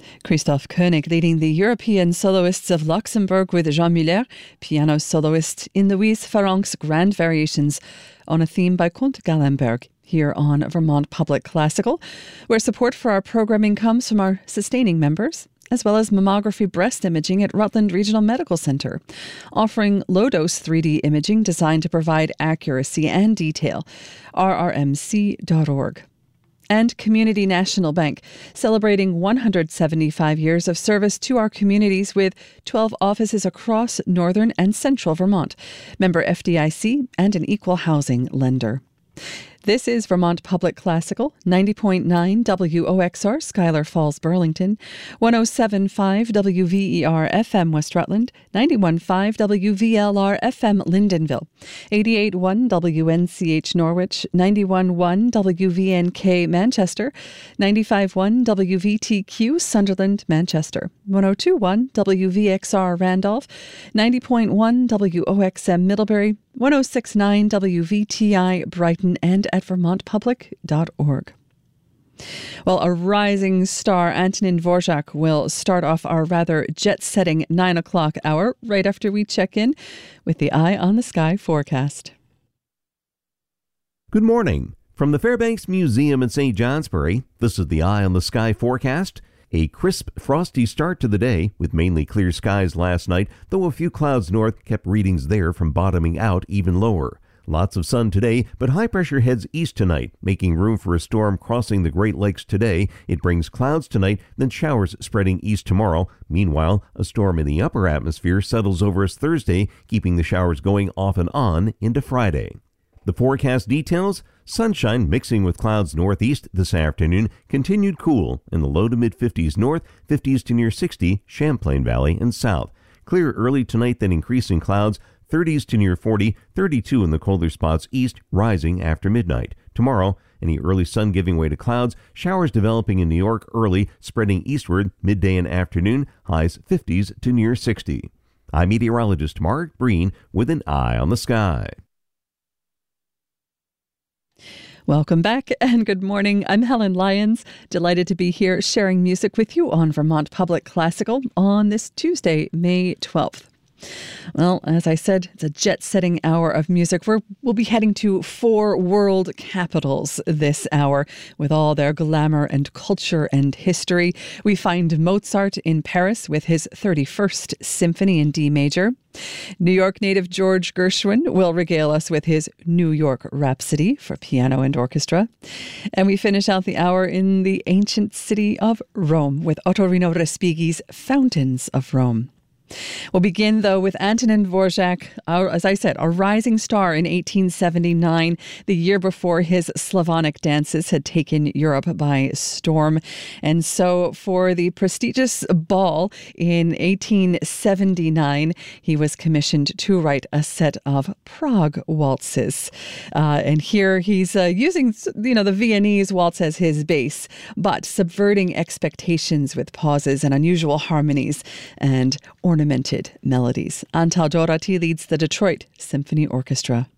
Christoph Koenig leading the European Soloists of Luxembourg with Jean Muller, piano soloist in Louise Farrenc's Grand Variations on a theme by Comte Gallenberg, here on Vermont Public Classical, where support for our programming comes from our sustaining members, as well as mammography breast imaging at Rutland Regional Medical Centre, offering low-dose 3D imaging designed to provide accuracy and detail. rrmc.org. And Community National Bank, celebrating 175 years of service to our communities with 12 offices across northern and central Vermont. Member FDIC and an equal housing lender. This is Vermont Public Classical, 90.9 WOXR, Schuyler Falls, Burlington, 107.5 WVER FM West Rutland, 91.5 WVLR FM Lyndonville, 88.1 WNCH Norwich, 91.1 WVNK Manchester, 95.1 WVTQ Sunderland, Manchester, 102.1 WVXR Randolph, 90.1 WOXM Middlebury, 106.9 WVTI Brighton, and at vermontpublic.org. Well, a rising star, Antonin Dvorak, will start off our rather jet-setting 9 o'clock hour right after we check in with the Eye on the Sky forecast. Good morning. From the Fairbanks Museum in St. Johnsbury, this is the Eye on the Sky forecast. A crisp, frosty start to the day with mainly clear skies last night, though a few clouds north kept readings there from bottoming out even lower. Lots of sun today, but high pressure heads east tonight, making room for a storm crossing the Great Lakes today. It brings clouds tonight, then showers spreading east tomorrow. Meanwhile, a storm in the upper atmosphere settles over us Thursday, keeping the showers going off and on into Friday. The forecast details: sunshine mixing with clouds northeast this afternoon, continued cool in the low to mid-50s north, 50s to near 60 Champlain Valley and south. Clear early tonight, then increasing clouds, 30s to near 40, 32 in the colder spots east, rising after midnight. Tomorrow, any early sun giving way to clouds, showers developing in New York early, spreading eastward midday and afternoon, highs 50s to near 60. I'm meteorologist Mark Breen with an Eye on the Sky. Welcome back and good morning. I'm Helen Lyons, delighted to be here sharing music with you on Vermont Public Classical on this Tuesday, May 12th. Well, as I said, it's a jet-setting hour of music. We'll be heading to 4 world capitals this hour with all their glamour and culture and history. We find Mozart in Paris with his 31st Symphony in D major. New York native George Gershwin will regale us with his New York Rhapsody for piano and orchestra. And we finish out the hour in the ancient city of Rome with Ottorino Respighi's Fountains of Rome. We'll begin, though, with Antonin Dvorak, as I said, a rising star in 1879, the year before his Slavonic dances had taken Europe by storm. And so for the prestigious ball in 1879, he was commissioned to write a set of Prague waltzes. And here he's using, the Viennese waltz as his base, but subverting expectations with pauses and unusual harmonies and ornamented melodies. Antal Dorati leads the Detroit Symphony Orchestra.